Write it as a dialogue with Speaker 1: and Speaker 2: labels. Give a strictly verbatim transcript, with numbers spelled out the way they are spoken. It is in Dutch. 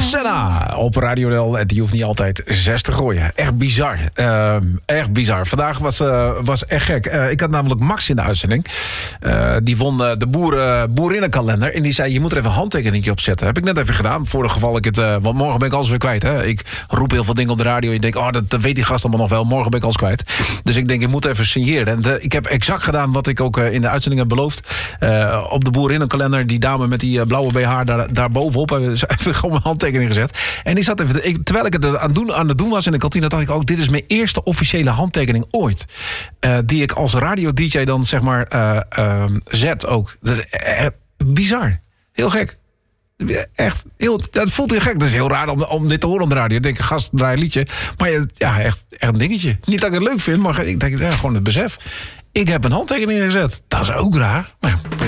Speaker 1: Senna op Radio Del. Die hoeft niet altijd zes te gooien. Echt bizar. Uh, echt bizar. Vandaag was, uh, was echt gek. Uh, ik had namelijk Max in de uitzending. Uh, die won uh, de boeren, boerinnenkalender. En die zei, je moet er even een handtekeningje op zetten. Heb ik net even gedaan. Voor het geval ik het... Uh, want morgen ben ik alles weer kwijt. Hè? Ik roep heel veel dingen op de radio. En je denkt, oh, dat, dat weet die gast allemaal nog wel. Morgen ben ik alles kwijt. Dus ik denk, ik moet even signeren. En de, ik heb exact gedaan wat ik ook uh, in de uitzending heb beloofd. Uh, op de boerinnenkalender. Die dame met die uh, blauwe B H daar, daar bovenop. Heb ik gewoon mijn handtekening gezet. En die zat even... Ik, terwijl ik het aan, doen, aan het doen was in de kantine, dacht ik ook, dit is mijn eerste officiële handtekening ooit. Uh, die ik als radio-D J dan, zeg maar, uh, uh, zet ook. Dat is echt bizar. Heel gek. Echt, heel, dat voelt heel gek. Dat is heel raar om, om dit te horen op de radio. Ik denk, gast, draai een liedje. Maar ja, echt, echt een dingetje. Niet dat ik het leuk vind, maar ik denk, ja, gewoon het besef. Ik heb een handtekening gezet. Dat is ook raar. Maar ja.